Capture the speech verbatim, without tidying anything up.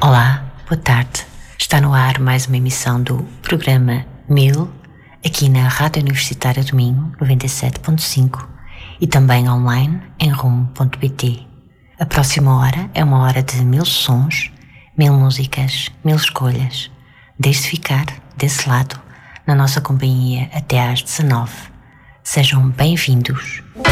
Olá, boa tarde. Está no ar mais uma emissão do programa Mil, aqui na Rádio Universitária do Minho, noventa e sete ponto cinco, e também online em rumo ponto pt. A próxima hora é uma hora de mil sons, mil músicas, mil escolhas. Deixe-se ficar desse lado, na nossa companhia até às dezanove. Sejam bem-vindos.